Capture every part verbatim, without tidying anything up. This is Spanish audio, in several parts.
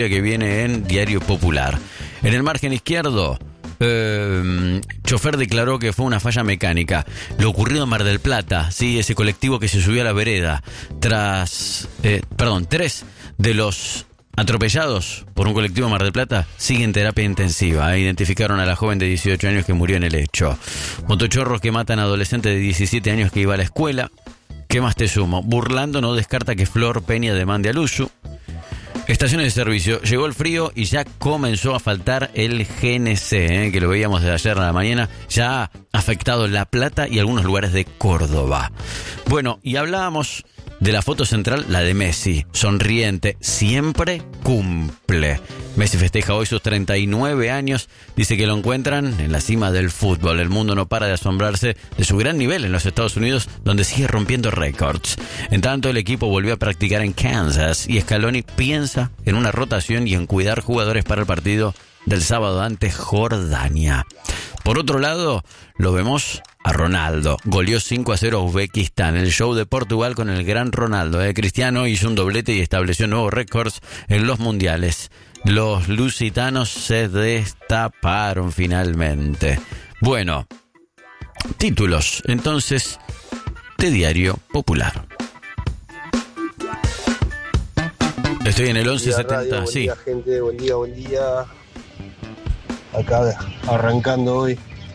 que viene en Diario Popular. En el margen izquierdo, eh, chofer declaró que fue una falla mecánica. Lo ocurrido en Mar del Plata, sí, ese colectivo que se subió a la vereda tras, eh, perdón, tres de los atropellados por un colectivo en Mar del Plata siguen terapia intensiva. Identificaron a la joven de dieciocho años que murió en el hecho. Motochorros que matan a adolescente de diecisiete años que iba a la escuela. ¿Qué más te sumo? Burlando no descarta que Flor Peña demande al Usu. Estaciones de servicio. Llegó el frío y ya comenzó a faltar el G N C, ¿eh? que lo veíamos de ayer a la mañana. Ya ha afectado La Plata y algunos lugares de Córdoba. Bueno, y hablábamos de la foto central, la de Messi. Sonriente, siempre cumple. Messi festeja hoy sus treinta y nueve años. Dice que lo encuentran en la cima del fútbol. El mundo no para de asombrarse de su gran nivel en los Estados Unidos, donde sigue rompiendo récords. En tanto, el equipo volvió a practicar en Kansas y Scaloni piensa en una rotación y en cuidar jugadores para el partido del sábado ante Jordania. Por otro lado, lo vemos a Ronaldo. Goleó cinco a cero a Uzbekistán. El show de Portugal con el gran Ronaldo. ¿eh? Cristiano hizo un doblete y estableció nuevos récords en los mundiales. Los lusitanos se destaparon finalmente. Bueno, títulos entonces de Diario Popular. Estoy en el once setenta, buen sí. Día, gente, buen día, buen día. Acá arrancando hoy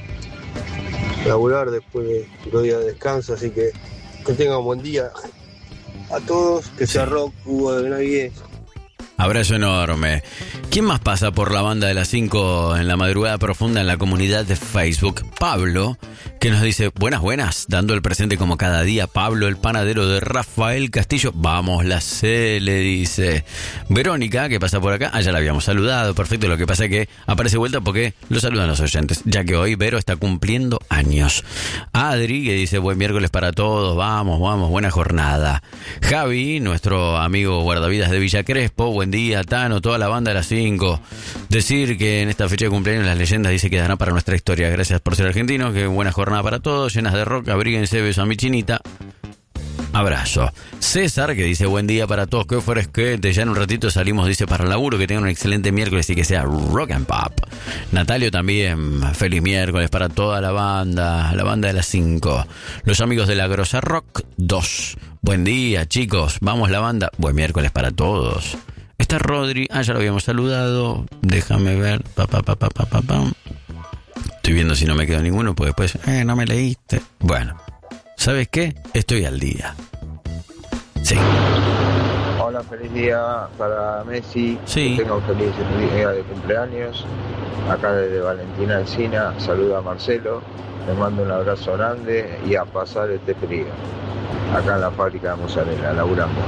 a laburar después de dos días de descanso, así que que tengan buen día a todos, que sea rock, Hugo de Benavides. Abrazo enorme. ¿Quién más pasa por la banda de las cinco en la madrugada profunda en la comunidad de Facebook? Pablo, que nos dice, buenas, buenas, dando el presente como cada día. Pablo, el panadero de Rafael Castillo. Vamos, la C, le dice. Verónica, que pasa por acá. Ah, ya la habíamos saludado, perfecto. Lo que pasa es que aparece vuelta porque lo saludan los oyentes, ya que hoy Vero está cumpliendo años. Adri, que dice, buen miércoles para todos. Vamos, vamos, buena jornada. Javi, nuestro amigo guardavidas de Villa Crespo. Buen día, Tano, toda la banda de las cinco. Decir que en esta fecha de cumpleaños las leyendas dice que quedarán para nuestra historia. Gracias por ser argentinos, que buena jornada para todos, llenas de rock, abríguense, beso a mi chinita. Abrazo. César, que dice buen día para todos, que fresquete, ya en un ratito salimos, dice, para el laburo, que tengan un excelente miércoles y que sea rock and pop. Natalio también, feliz miércoles para toda la banda, la banda de las cinco. Los amigos de la Grosa Rock dos. Buen día, chicos, vamos la banda, buen miércoles para todos. Está Rodri, ah, ya lo habíamos saludado, déjame ver, pa, pa, pa, pa, pa, pa, pa. Estoy viendo si no me quedó ninguno, porque después, eh, no me leíste. Bueno, ¿sabes qué? Estoy al día. Sí. Hola, feliz día para Messi. Sí. Que tenga un feliz día de cumpleaños. Acá desde Valentina Encina, saluda a Marcelo. Le mando un abrazo grande y a pasar este frío. Acá en la fábrica de mozzarella, laburando.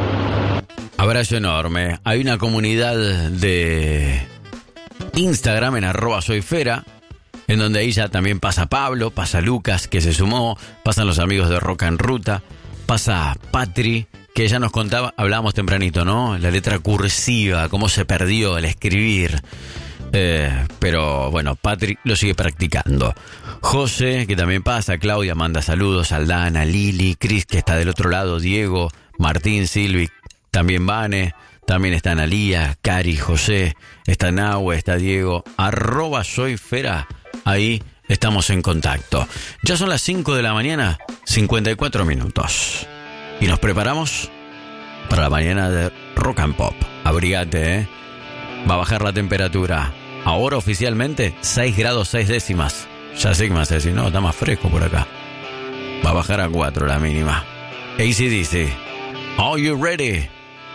Abrazo enorme. Hay una comunidad de Instagram en arroba soyfera, en donde ahí ya también pasa Pablo, pasa Lucas, que se sumó, pasan los amigos de Roca en Ruta, pasa Patri, que ya nos contaba, hablábamos tempranito, ¿no? La letra cursiva, cómo se perdió el escribir. Eh, pero bueno, Patri lo sigue practicando. José, que también pasa, Claudia manda saludos, Aldana, Lili, Cris, que está del otro lado, Diego, Martín, Silvi, también Vane, también está Analía, Cari, José, está Nahue, está Diego, arroba soyfera, ahí estamos en contacto. Ya son las cinco de la mañana, cincuenta y cuatro minutos. Y nos preparamos para la mañana de Rock and Pop. Abrigate, ¿eh? Va a bajar la temperatura. Ahora oficialmente seis grados seis décimas. Ya sé que me vas a decir, no, está más fresco por acá. Va a bajar a cuatro la mínima. A C D C, are you ready?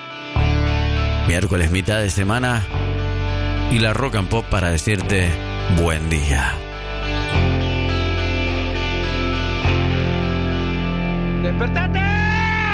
Miércoles, mitad de semana, y la Rock and Pop para decirte buen día. ¡Despertate!